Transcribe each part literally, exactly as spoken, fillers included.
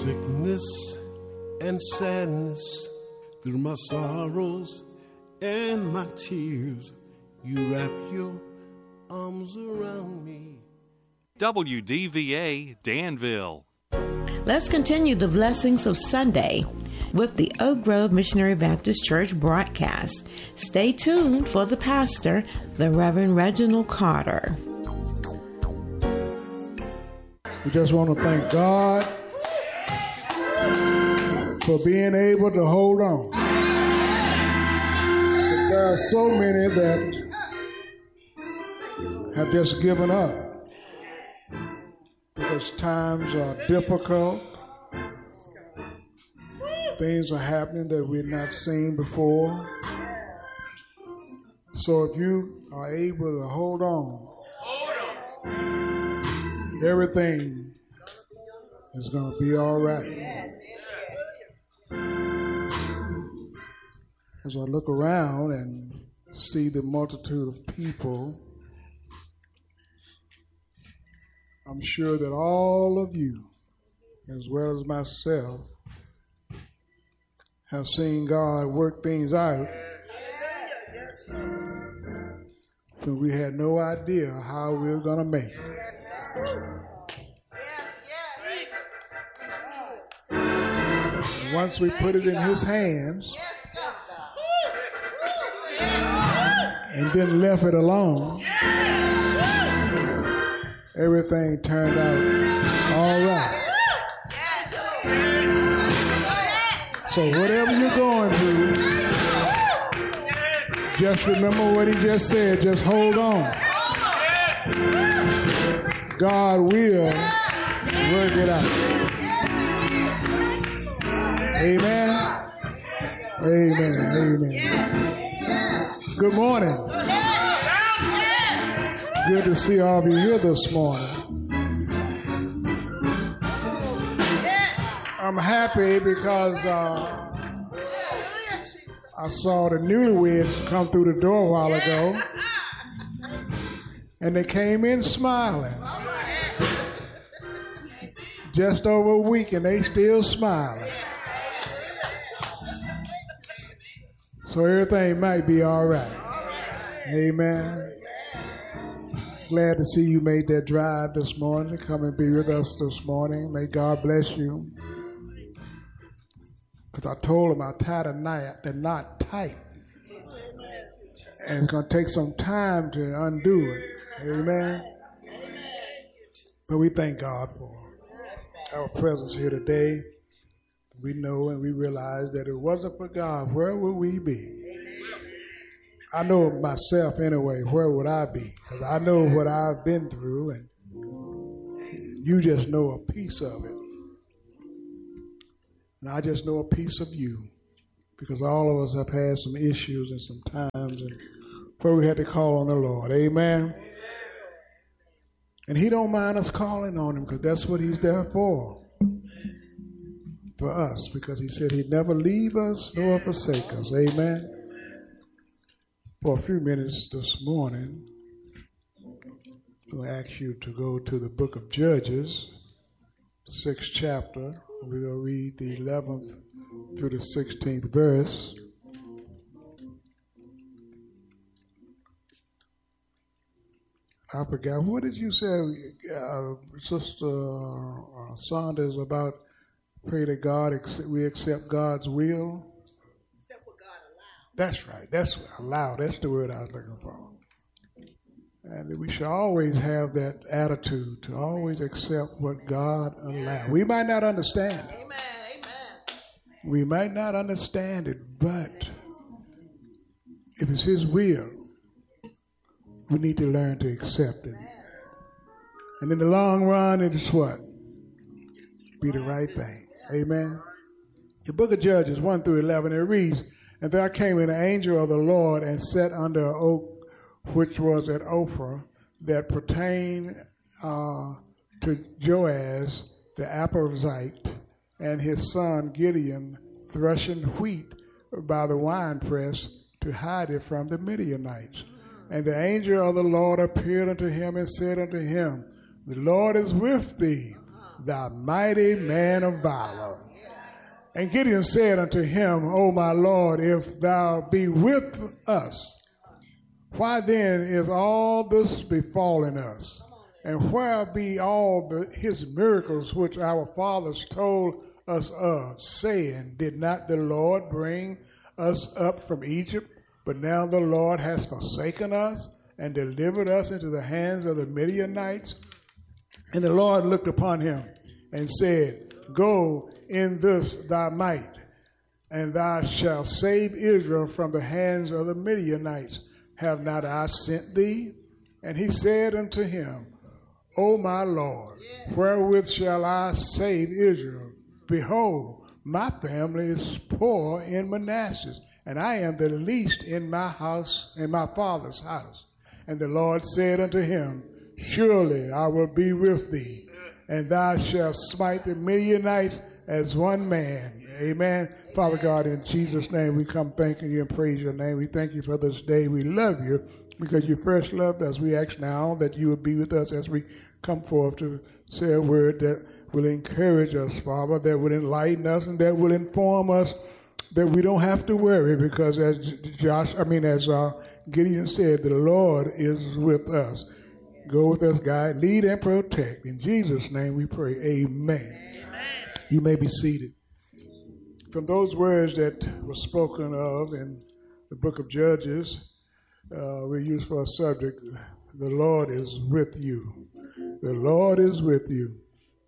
sickness and sadness, through my sorrows and my tears, you wrap your arms around me. W D V A Danville. Let's continue the blessings of Sunday with the Oak Grove Missionary Baptist Church broadcast. Stay tuned for the pastor, the Reverend Reginald Carter. We just want to thank God for being able to hold on. There are so many that have just given up because times are difficult. Things are happening that we've not seen before. So if you are able to hold on, everything is going to be all right. As I look around and see the multitude of people, I'm sure that all of you, as well as myself, have seen God work things out when we had no idea how we were going to make it. And once we put it in His hands and then left it alone, everything turned out all right. So whatever you're going through, just remember what He just said. Just hold on. God will work it out. Amen. Amen. Amen. Good morning. Good to see all of you here this morning. I'm happy because uh, I saw the newlyweds come through the door a while ago, and they came in smiling. Just over a week, and they still smiling. So everything might be all right. Amen. Glad to see you made that drive this morning to come and be with us this morning. May God bless you. Because I told him I tied a knot, the knot tight. And it's going to take some time to undo it. Amen. But we thank God for our presence here today. We know and we realize that if it wasn't for God, where would we be? I know myself anyway, where would I be? Because I know what I've been through, and you just know a piece of it. And I just know a piece of you, because all of us have had some issues and some times and where we had to call on the Lord. Amen. And He don't mind us calling on Him, because that's what He's there for. For us, because He said He'd never leave us nor forsake us. Amen. For a few minutes this morning, I'll ask you to go to the book of Judges, sixth chapter. We're going to read the eleventh through the sixteenth verse. I forgot. What did you say, uh, Sister uh, Saunders, about pray that God, we accept God's will? Accept what God allows. That's right. That's allow. That's the word I was looking for. And we should always have that attitude to always accept what God allows. We might not understand it. Amen. Amen. We might not understand it, but if it's His will, we need to learn to accept it. And in the long run, it is what? Be the right thing. Amen. The book of Judges one through eleven, it reads, "And there came an angel of the Lord and sat under an oak which was at Ophrah, that pertained uh, to Joaz the Aparzite, and his son Gideon threshing wheat by the winepress to hide it from the Midianites. And the angel of the Lord appeared unto him and said unto him, The Lord is with thee, thy mighty man of valor. And Gideon said unto him, O my Lord, if thou be with us, why then is all this befallen us? And where be all the, his miracles which our fathers told us of, saying, did not the Lord bring us up from Egypt? But now the Lord has forsaken us and delivered us into the hands of the Midianites. And the Lord looked upon him and said, Go in this thy might, and thou shalt save Israel from the hands of the Midianites. Have not I sent thee? And he said unto him, O my Lord, wherewith shall I save Israel? Behold, my family is poor in Manasseh, and I am the least in my house, in my father's house. And the Lord said unto him, Surely I will be with thee, and thou shalt smite the Midianites as one man. Amen. Father God, in Jesus' name, we come thanking you and praise your name. We thank you for this day. We love you because you first loved us. We ask now that you would be with us as we come forth to say a word that will encourage us, Father, that will enlighten us and that will inform us that we don't have to worry because as Josh, I mean, as uh, Gideon said, the Lord is with us. Go with us, God. Lead and protect. In Jesus' name we pray. Amen. You may be seated. From those words that were spoken of in the book of Judges, uh, we use for a subject, the Lord is with you. The Lord is with you.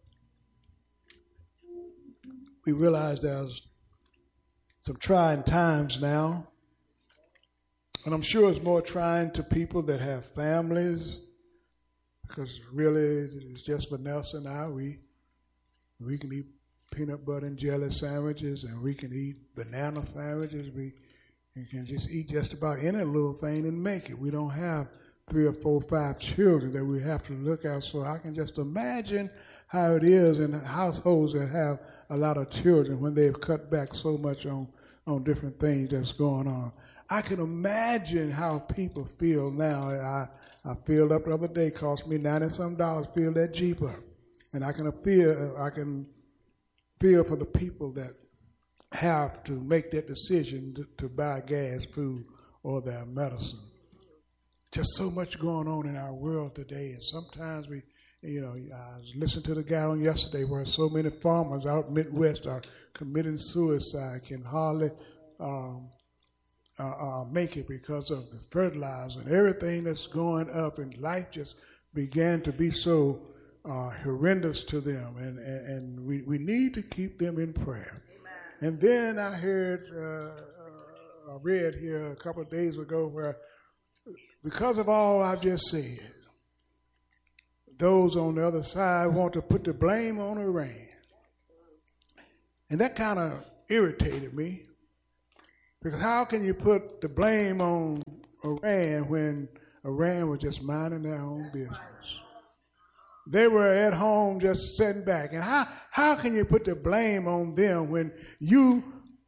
We realize there's some trying times now, and I'm sure it's more trying to people that have families, because really it's just Vanessa and I. We, we can eat peanut butter and jelly sandwiches, and we can eat banana sandwiches. We can just eat just about any little thing and make it. We don't have three or four, five children that we have to look at. So I can just imagine how it is in households that have a lot of children when they've cut back so much on, on different things that's going on. I can imagine how people feel now. I, I filled up the other day, cost me ninety some dollars, filled that Jeep up. And I can feel, I can feel for the people that have to make that decision to, to buy gas, food, or their medicine. Just so much going on in our world today, and sometimes we, you know, I listened to the guy on yesterday where so many farmers out Midwest are committing suicide, can hardly um, uh, uh, make it because of the fertilizer and everything that's going up, and life just began to be so uh, horrendous to them, and, and, and we, we need to keep them in prayer. Amen. And then I heard, uh, uh, I read here a couple of days ago where because of all I've just said, those on the other side want to put the blame on Iran. And that kind of irritated me, because how can you put the blame on Iran when Iran was just minding their own business? They were at home just sitting back. And how, how can you put the blame on them when you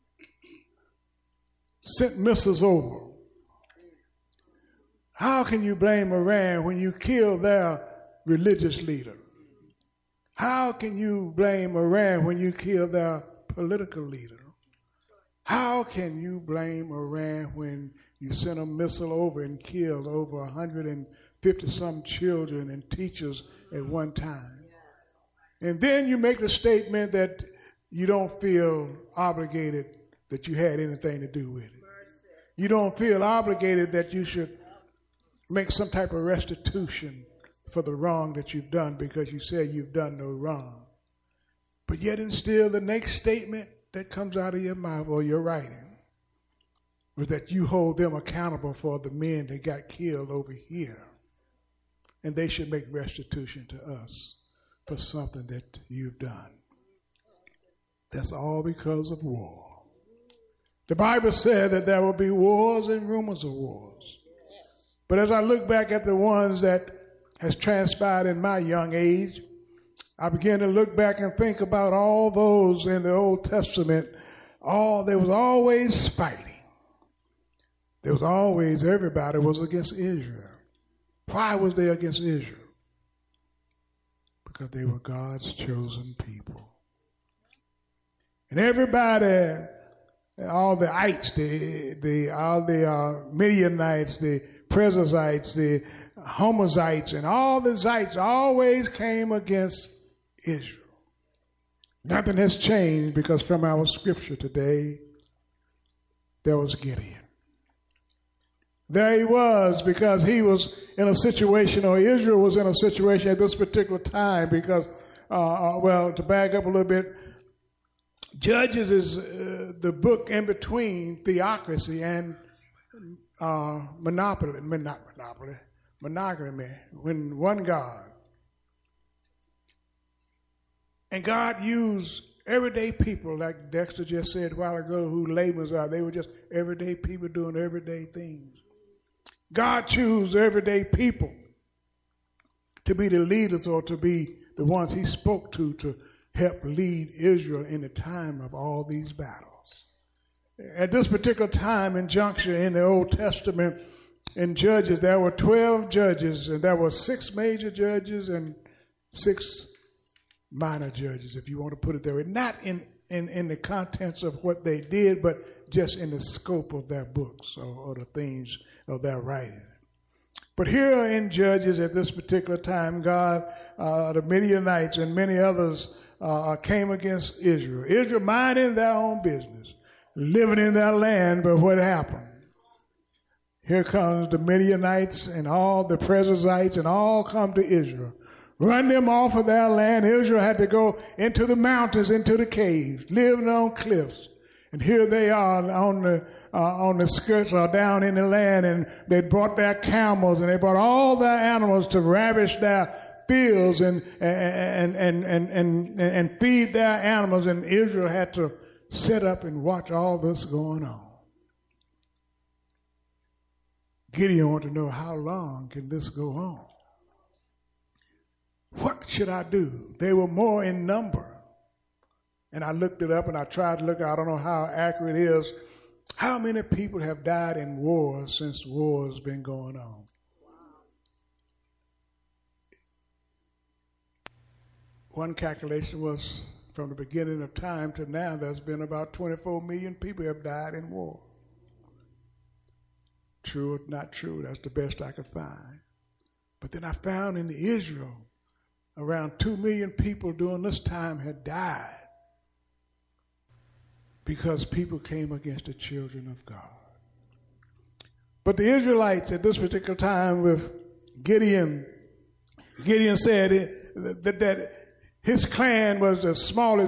sent missiles over? How can you blame Iran when you killed their religious leader? How can you blame Iran when you killed their political leader? How can you blame Iran when you sent a missile over and killed over one hundred fifty some children and teachers at one time? And then you make the statement that you don't feel obligated that you had anything to do with it. You don't feel obligated that you should make some type of restitution for the wrong that you've done because you say you've done no wrong. But yet and still the next statement that comes out of your mouth or your writing was that you hold them accountable for the men that got killed over here. And they should make restitution to us for something that you've done. That's all because of war. The Bible said that there will be wars and rumors of wars. But as I look back at the ones that has transpired in my young age, I began to look back and think about all those in the Old Testament. All there was always fighting. There was always, everybody was against Israel. Why was they against Israel? because they were God's chosen people. And everybody, all the ites, the, the, all the uh, Midianites, the Perizzites, the Homozites, and all the Zites always came against Israel. Nothing has changed, because from our scripture today, there was Gideon. There he was, because he was in a situation, or Israel was in a situation at this particular time, because, uh, well, to back up a little bit, Judges is uh, the book in between theocracy and uh, monopoly, not monopoly, monogamy, when one God. And God used everyday people, like Dexter just said a while ago, who Laban's are. They were just everyday people doing everyday things. God chose everyday people to be the leaders, or to be the ones he spoke to to help lead Israel in the time of all these battles. At this particular time and juncture in the Old Testament, in Judges, there were twelve judges, and there were six major judges and six minor judges, if you want to put it that way. Not in, in, in the contents of what they did, but just in the scope of their books, or, or the themes of their writing. But here in Judges at this particular time, God, uh, the Midianites and many others uh, came against Israel. Israel minding their own business, living in their land, but what happened? Here comes the Midianites and all the Perizzites, and all come to Israel. Run them off of their land. Israel had to go into the mountains, into the caves, living on cliffs. And here they are on the uh, on the skirts, or down in the land, and they brought their camels, and they brought all their animals to ravish their fields and and and and and, and feed their animals. And Israel had to sit up and watch all this going on. Gideon wanted to know, how long can this go on? What should I do? They were more in number. And I looked it up, and I tried to look, I don't know how accurate it is. How many people have died in war since war has been going on? One calculation was, from the beginning of time to now, there's been about twenty-four million people have died in war. True or not true, that's the best I could find. But then I found in Israel, around two million people during this time had died because people came against the children of God. But the Israelites at this particular time with Gideon, Gideon said it, that, that his clan was the smallest